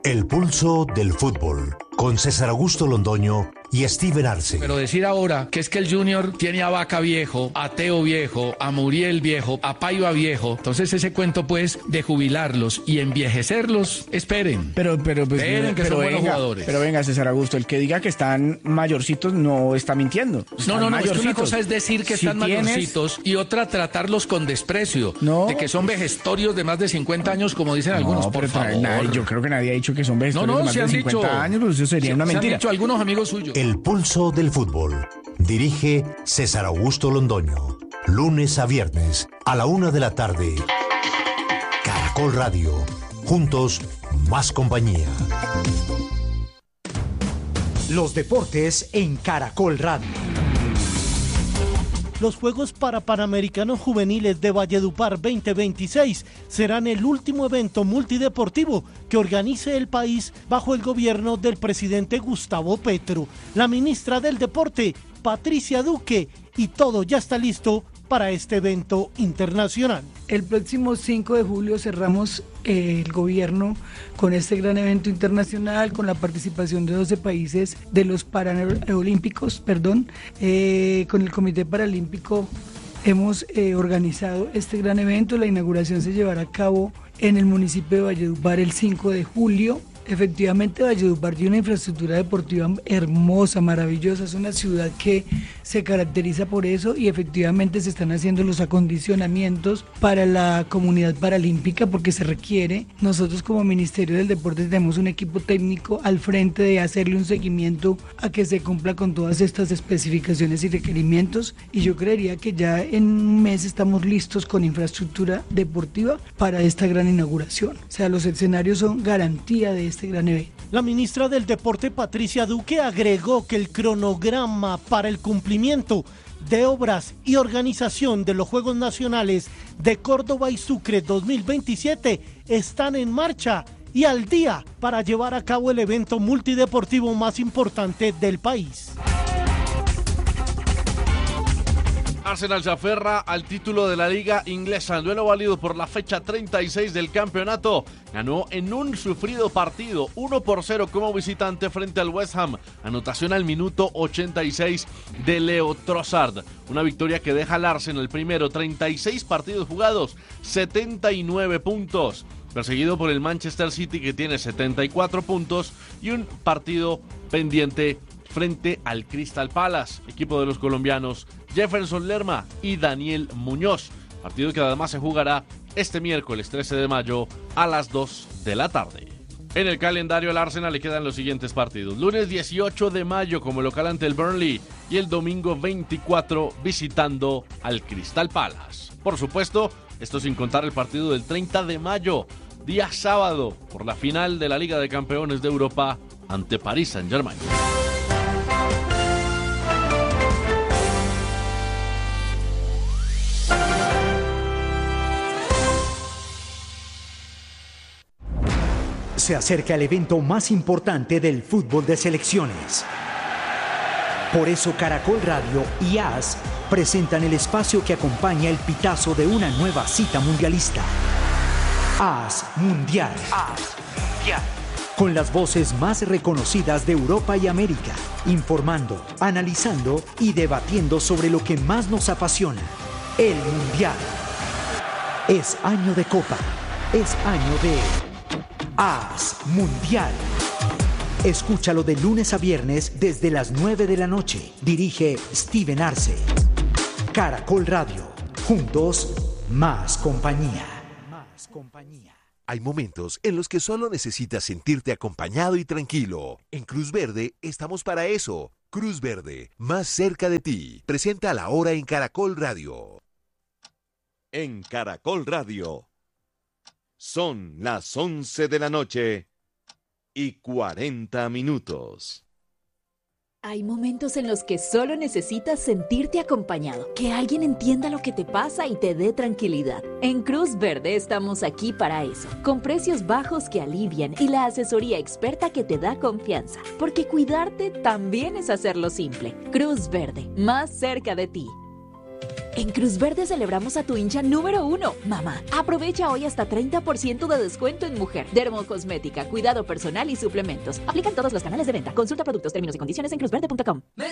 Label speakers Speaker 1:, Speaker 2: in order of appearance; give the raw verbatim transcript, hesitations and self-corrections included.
Speaker 1: El pulso del fútbol, con César Augusto Londoño y Steven Arce.
Speaker 2: Pero decir ahora que es que el Junior tiene a Vaca viejo, a Teo viejo, a Muriel viejo, a Paiva viejo, entonces ese cuento pues de jubilarlos y envejecerlos, esperen.
Speaker 3: Pero, pero, pues,
Speaker 2: esperen que
Speaker 3: pero
Speaker 2: son buenos
Speaker 3: venga,
Speaker 2: jugadores.
Speaker 3: Pero venga, César Augusto, el que diga que están mayorcitos no está mintiendo.
Speaker 2: No, no, no, es que una cosa es decir que
Speaker 3: Si
Speaker 2: están
Speaker 3: tienes...
Speaker 2: mayorcitos y otra tratarlos con desprecio,
Speaker 3: no,
Speaker 2: de que son vejestorios de más de cincuenta años, como dicen
Speaker 3: no,
Speaker 2: algunos, por
Speaker 3: pero
Speaker 2: favor.
Speaker 3: Nadie, yo creo que nadie ha dicho que son vejestorios
Speaker 2: no, no,
Speaker 3: de más
Speaker 2: se
Speaker 3: de
Speaker 2: han
Speaker 3: cincuenta
Speaker 2: dicho,
Speaker 3: años, pues eso sería
Speaker 2: se,
Speaker 3: una mentira.
Speaker 2: Se han dicho algunos amigos suyos.
Speaker 1: El pulso del fútbol. Dirige César Augusto Londoño. Lunes a viernes a la una de la tarde. Caracol Radio. Juntos, más compañía.
Speaker 4: Los deportes en Caracol Radio.
Speaker 5: Los Juegos para Panamericanos Juveniles de Valledupar veinte veintiséis serán el último evento multideportivo que organice el país bajo el gobierno del presidente Gustavo Petro. La ministra del Deporte, Patricia Duque, y todo ya está listo para este evento internacional.
Speaker 6: El próximo cinco de julio cerramos eh, el gobierno con este gran evento internacional, con la participación de doce países de los Paralímpicos, perdón, eh, con el Comité Paralímpico hemos eh, organizado este gran evento. La inauguración se llevará a cabo en el municipio de Valledupar el cinco de julio. Efectivamente, Valledupar tiene una infraestructura deportiva hermosa, maravillosa, es una ciudad que se caracteriza por eso y efectivamente se están haciendo los acondicionamientos para la comunidad paralímpica porque se requiere. Nosotros como Ministerio del Deporte tenemos un equipo técnico al frente de hacerle un seguimiento a que se cumpla con todas estas especificaciones y requerimientos y yo creería que ya en un mes estamos listos con infraestructura deportiva para esta gran inauguración. O sea, los escenarios son garantía de este gran evento.
Speaker 5: La ministra del Deporte, Patricia Duque, agregó que el cronograma para el cumplimiento de obras y organización de los Juegos Nacionales de Córdoba y Sucre dos mil veintisiete están en marcha y al día para llevar a cabo el evento multideportivo más importante del país.
Speaker 7: Arsenal se aferra al título de la liga inglesa. El duelo válido por la fecha treinta y seis del campeonato. Ganó en un sufrido partido, uno por cero como visitante frente al West Ham. Anotación al minuto ochenta y seis de Leo Trossard. Una victoria que deja al Arsenal primero, treinta y seis partidos jugados, setenta y nueve puntos. Perseguido por el Manchester City que tiene setenta y cuatro puntos y un partido pendiente frente al Crystal Palace, equipo de los colombianos Jefferson Lerma y Daniel Muñoz. Partido que además se jugará este miércoles trece de mayo a las dos de la tarde. En el calendario al Arsenal le quedan los siguientes partidos. Lunes dieciocho de mayo como local ante el Burnley y el domingo veinticuatro visitando al Crystal Palace. Por supuesto, esto sin contar el partido del treinta de mayo, día sábado, por la final de la Liga de Campeones de Europa ante Paris Saint-Germain.
Speaker 4: Se acerca el evento más importante del fútbol de selecciones. Por eso Caracol Radio y A S presentan el espacio que acompaña el pitazo de una nueva cita mundialista. A S Mundial. A S Mundial. Con las voces más reconocidas de Europa y América, informando, analizando y debatiendo sobre lo que más nos apasiona, el Mundial. Es año de Copa, es año de A S Mundial. Escúchalo de lunes a viernes desde las nueve de la noche. Dirige Steven Arce. Caracol Radio. Juntos, más compañía. Más compañía.
Speaker 8: Hay momentos en los que solo necesitas sentirte acompañado y tranquilo. En Cruz Verde estamos para eso. Cruz Verde, más cerca de ti. Presenta la hora en Caracol Radio. En Caracol Radio. Son las once de la noche y cuarenta minutos.
Speaker 9: Hay momentos en los que solo necesitas sentirte acompañado, que alguien entienda lo que te pasa y te dé tranquilidad. En Cruz Verde estamos aquí para eso, con precios bajos que alivian y la asesoría experta que te da confianza, porque cuidarte también es hacerlo simple. Cruz Verde, más cerca de ti. En Cruz Verde celebramos a tu hincha número uno, mamá. Aprovecha hoy hasta treinta por ciento de descuento en mujer, dermocosmética, cuidado personal y suplementos. Aplican todos los canales de venta. Consulta productos, términos y condiciones en cruz verde punto com.